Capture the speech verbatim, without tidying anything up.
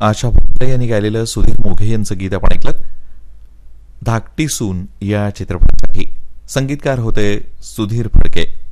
आशा भोसले यांनी गायलेलं सुधीर मोघे यांचं गीत आपण ऐकलं. धाकटी सून या चित्रपटासाठी संगीतकार होते सुधीर फडके.